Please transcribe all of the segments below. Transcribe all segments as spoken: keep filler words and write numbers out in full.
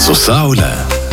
su Saule.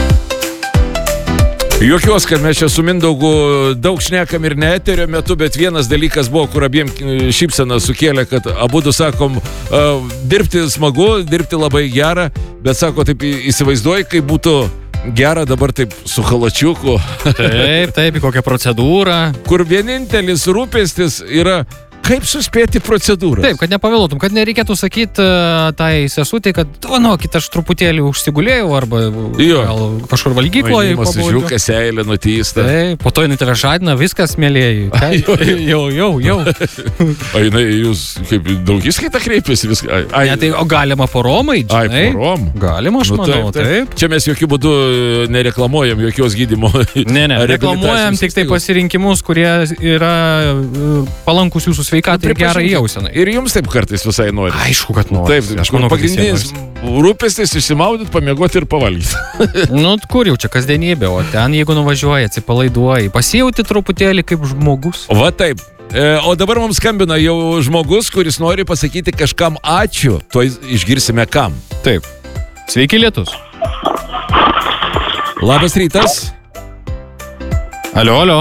Jokios, kad mes čia su Mindaugu daug šnekam ir ne eterio metu, bet vienas dalykas buvo, kur abiem šypsena sukėlė, kad abudu sakom, uh, dirbti smagu, dirbti labai gera, bet sako, taip įsivaizduoji, kaip būtų gera dabar taip su halačiuku. Taip, taip, kokią procedūrą. Kur vienintelis rūpestis yra, kaip suspėti procedūrą. Taip, kad nepavėluotum, kad nereikėtų sakyti uh, tai sesutė, kad, vanokit, aš truputėlį užsigulėjau, arba jo. Gal kažkur valgykloje pabūdžiu. Žiūkas seilė nutysta. Taip, po to jinai tave žadina, viskas, mėlėjai. Jau, jau, jau. O jinai, jūs kaip daugiskaitą kreipiasi viską? Ai, ne, tai, o galima poromai, žinai? Ai, porom? Galima, aš nu, manau, taip, taip. taip. Čia mes jokių būdų nereklamuojam jokios gydymo. Ne, ne, reklamuojam tik tai pasirinkimus, kurie yra palankus jūsų sveikatai ir gerai jausenai. Ir jums taip kartais visai nori. Aišku, kad nori. Taip, aš manau, pagrindinis rūpestis išsimaudyti, pamiegoti ir pavalgyti. Nu, kur jau čia kasdienybė, o ten jeigu nuvažiuoji, atsipalaiduoji, pasijauti truputėlį kaip žmogus. Va taip. E, o dabar mums skambina jau žmogus, kuris nori pasakyti kažkam ačiū. Tuoj išgirsime kam. Taip. Sveiki, lietus. Labas rytas. Alio, alio.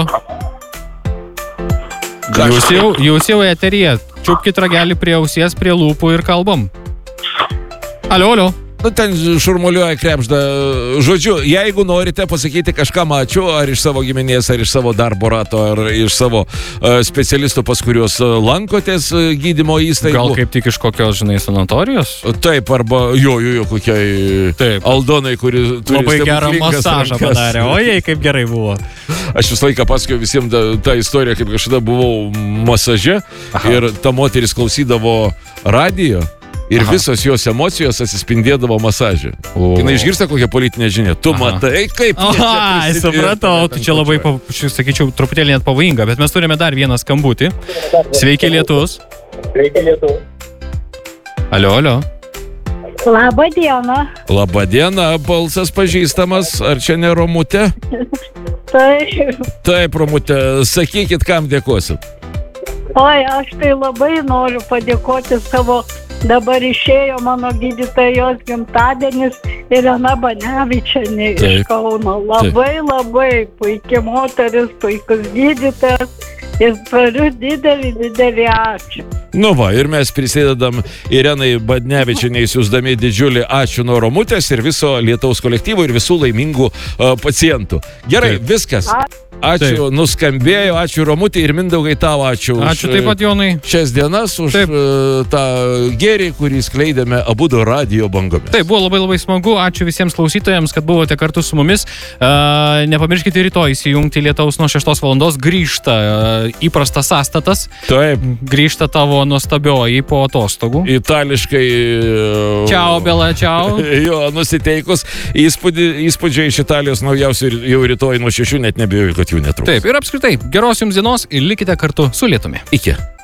Jūs jau, jūs jau eteryje. Čiupkit ragelį prie ausies, prie lūpų ir kalbam. Alio, alio. Nu, ten šurmuliuoja krepžda. Žodžiu, jeigu norite pasakyti kažkam ačiū, ar iš savo giminės, ar iš savo darbo rato, ar iš savo uh, specialistų, pas kuriuos uh, lankotės uh, gydymo įstaigų. Gal kaip tik iš kokios, žinai, sanatorijos? Taip, arba jo, jo, jo, kokiai Taip. Aldonai, kuri turi labai gerą masažą rankas. Padarė. Ojei, kaip gerai buvo. Aš visą laiką pasakoju visiems tą, tą istoriją, kaip kažkada buvau masaže. Aha. Ir ta moteris klausydavo radijo. Ir Aha. visos jos emocijos atsispindėdavo masažė. Jis išgirsta kokią politinę žinią. Tu Aha. matai, kaip... Aha, supratau, tu čia labai, sakyčiau, truputėlį net pavojinga, bet mes turime dar vieną skambutį. Sveiki, lietus. Sveiki, lietus. Alio, alio. Labą dieną. Labą dieną, balsas pažįstamas. Ar čia ne Romutė? Taip. Taip, Romutė, sakykit, kam dėkosit. Oi, aš tai labai noriu padėkoti savo... Dabar išėjo mano gydytojos gimtadienis Irena Banevičienė iš Kauno. Labai, Taip. labai puikia moteris, puikus gydytojas ir turiu didelį, didelį ačiū. Nu va, ir mes prisidedam Irenai Banevičienei siųsdami didžiulį ačiū nuo Romutės ir viso Lietaus kolektyvo ir visų laimingų uh, pacientų. Gerai, Taip. viskas. A Ačiū, taip. nuskambėjo, ačiū Romutė ir Mindaugai tau ačiū. Ačiū taip pat, Jonai. Šias dienas už taip. tą gėrį, kurį skleidėme abudu radijo bangomis. Taip, buvo labai labai smagu, ačiū visiems klausytojams, kad buvote kartu su mumis. Uh, nepamirškite rytoj įsijungti Lietaus nuo šeštos valandos, grįžta uh, įprastas sąstatas. Taip. Grįžta tavo nuostabioji po atostogų. Itališkai. Uh, Čiau, Bela, čiau. Jo, nusiteikus. Įspūdį, įspūdžiai iš Italijos naujausių jau rytoj nuo šešių, net nebijoju, kad jų netrukus. Taip, ir apskritai, geros jums dienos ir likite kartu su Lietumi. Iki.